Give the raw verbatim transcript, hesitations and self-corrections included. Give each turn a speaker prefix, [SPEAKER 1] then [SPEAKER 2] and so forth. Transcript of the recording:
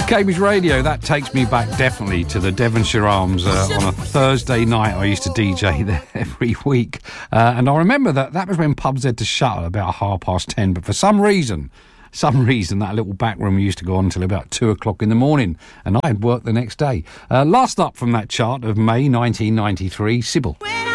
[SPEAKER 1] Cambridge Radio, that takes me back definitely to the Devonshire Arms uh, on a Thursday night. I used to D J there every week. Uh, and I remember that that was when pubs had to shut at about half past ten. But for some reason, some reason, that little back room used to go on until about two o'clock in the morning. And I had work the next day. Uh, last up from that chart of May nineteen ninety-three, Sybil.
[SPEAKER 2] When